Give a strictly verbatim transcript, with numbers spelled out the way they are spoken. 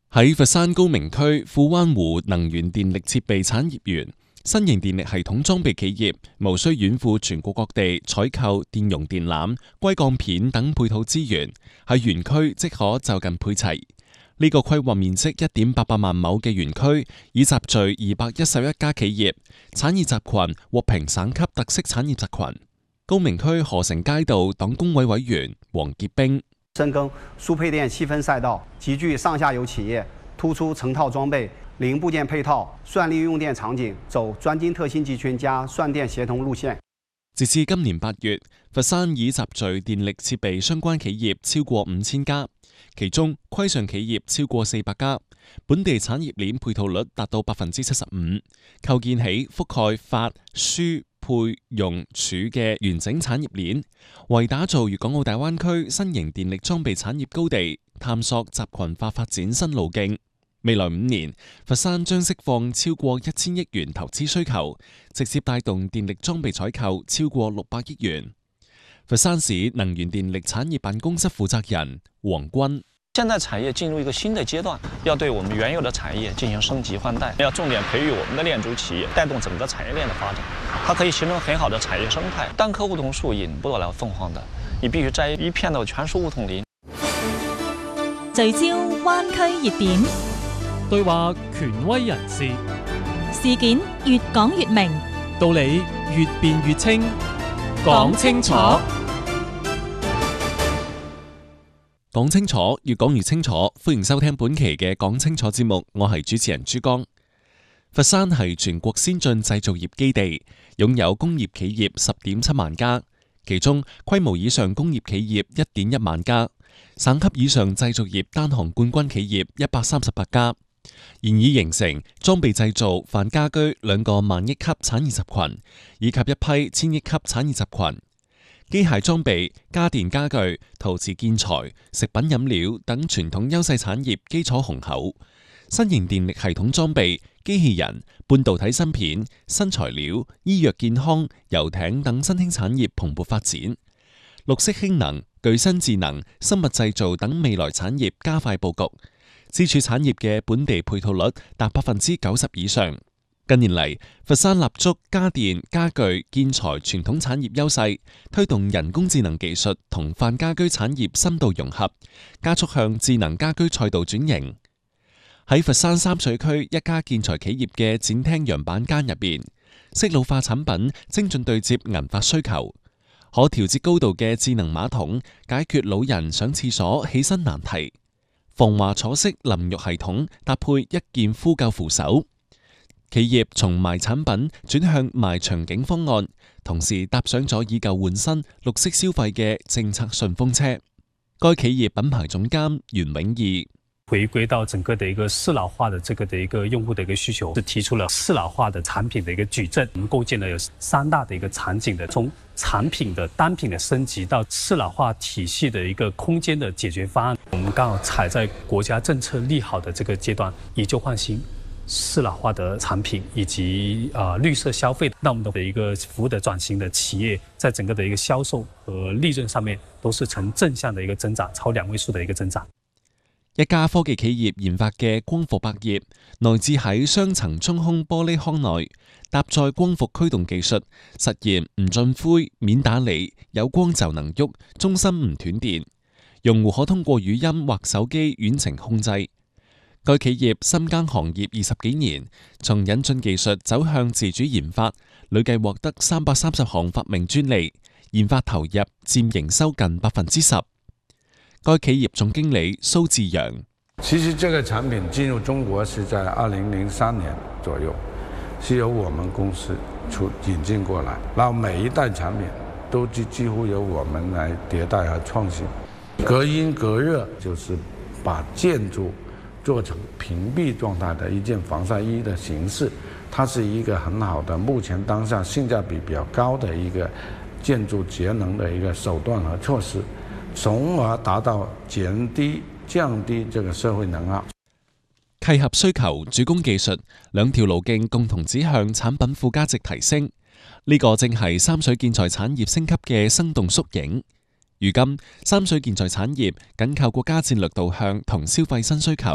喺佛山高明區富灣湖能源電力設備產業園，新型電力系統裝備企業無需遠赴全國各地採購電容電纜、硅鋼片等配套資源，喺園區即可就近配齊。呢、這個規劃面積一點八八萬畝嘅園區，已集聚二百一十一家企業，產業集群獲評省級特色產業集群。高明區河城街道黨工委委員黃傑兵。 深耕輸配電細分賽道，集聚上下游企業，突出成套裝備、零部件配套、算力用電場景，走專精特新集群加算電協同路線。 截至今年八月，佛山已集聚電力設備相關企業超過五千家，其中規上企業超過四百家，本地產業鏈配套率達到百分之七十五，構建起覆蓋發、輸、配、用、儲嘅完整產業鏈，為打造粵港澳大灣區新型電力裝備產業高地，探索集群化發展新路徑。未來五年，佛山將釋放超過一千億元投資需求，直接帶動電力裝備採購超過六百億元。佛山市能源電力產業辦公室負責人黃軍。 現在產業進入一個新的階段，要對我們原有的產業進行升級換代，要重點培育我們的鏈主企業，帶動整個產業鏈的發展。它可以形成很好的產業生態。單棵梧桐樹引不得了鳳凰的，你必須摘一片的全屬梧桐林。 聚焦灣區熱點， 對話權威人士， 事件越講越明， 道理越辯越清，講清楚。 講清楚，越講越清楚。歡迎收聽本期嘅講清楚節目，我係主持人朱江。佛山係全國先進製造業基地，擁有工業企業十點七萬家，其中規模以上工業企業一點一萬家，省級以上製造業單項冠軍企業一百三十八家，現已形成裝備製造、泛家居兩個萬億級產業集群，以及一批千億級產業集群。機械裝備、家電家具、陶瓷建材、食品飲料等傳統優勢產業基礎雄厚，新型電力系統裝備、機器人、半導體芯片、新材料、醫藥健康、遊艇等新興產業蓬勃發展，綠色氫能、具身智能、生物製造等未來產業加快佈局，支柱產業嘅本地配套率達百分之九十以上。近年嚟，佛山立足家電、家具、建材傳統產業優勢，推動人工智能技術同泛家居產業深度融合，加速向智能家居賽道轉型。喺佛山三水區一家建材企業嘅展廳樣板間入邊，適老化產品精準對接銀髮需求，可調節高度嘅智能馬桶解決老人上廁所起身難題，防滑坐式淋浴系統搭配一鍵呼救扶手。企業從賣產品轉向賣場景方案，同時搭上咗以舊換新、綠色消費嘅政策順風車。該企業品牌總監袁永義回歸到整個的一個適老化的這個的一個用戶的一個需求，是提出了適老化的產品的一個矩陣。我們構建了有三大的一個場景的，從產品的單品的升級到適老化體系的一個空間的解決方案。我們剛好踩在國家政策利好的這個階段，以舊換新。適老化的產品以及啊、呃、綠色消費，讓我們的一個服務的轉型的企業，在整個的一個銷售和利潤上面都是呈正向的一個增長，超兩位數的一個增長。 一家科技企業研發嘅光伏百葉，內置喺雙層中空玻璃腔內，搭載光伏驅動技術，實現唔進灰、免打理、有光就能喐，終身唔斷電。用戶可通過語音或手機遠程控制。該企業深耕行業二十幾年，從引進技術走向自主研發，累計獲得三百三十項發明專利，研發投入佔營收近百分之十。該企業總經理蘇志陽： 其實這個產品進入中國是在二零零三年左右，是由我們公司出引進過來，然後每一代產品都幾幾乎由我們來迭代和創新。隔音隔熱就是把建築做成屏蔽狀態的一件防曬衣的形式，它是一個很好的目前當下性價比比較高的一個建築節能的一個手段和措施，從而達到減低降低這個社會能耗。 契合需求、主攻技術兩條路徑共同指向產品附加值提升，呢、這個正係三水建材產業升級嘅生動縮影。如今，三水建材產業緊靠國家戰略導向同消費新需求，